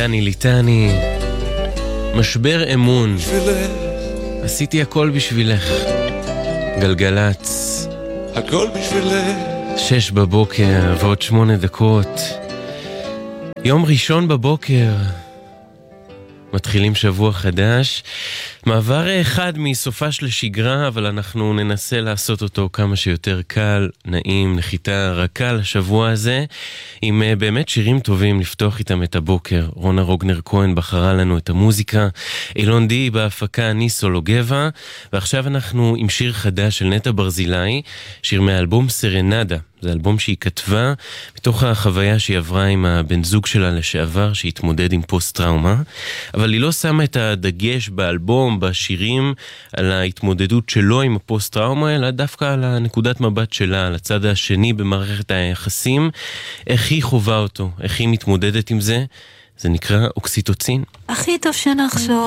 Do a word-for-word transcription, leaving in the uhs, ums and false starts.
דני ליטני, משבר אמון, עשיתי הכל בשבילך. גלגלץ, הכל בשבילך. שש בבוקר ועוד שמונה דקות. יום ראשון בבוקר, מתחילים שבוע חדש, מעבר אחד מסופש לשגרה, אבל אנחנו ננסה לעשות אותו כמה שיותר קל, נעים, נחיתה רכה לשבוע הזה, עם באמת שירים טובים לפתוח איתם את הבוקר. רונה רוגנר כהן בחרה לנו את המוזיקה, אילון די בהפקה, ניסו לוגבה, ועכשיו אנחנו עם שיר חדש של נטע ברזילי, שיר מאלבום סרנדה. זה אלבום שהיא כתבה מתוך החוויה שהיא עברה עם הבן זוג שלה לשעבר, שהתמודד עם פוסט-טראומה, אבל היא לא שמה את הדגש באלבום, בשירים, על ההתמודדות שלו עם הפוסט-טראומה, אלא דווקא על הנקודת מבט שלה, על הצד השני במערכת היחסים, איך היא חובה אותו, איך היא מתמודדת עם זה. זה נקרא אוקסיטוצין. הכי טוב שנחשוב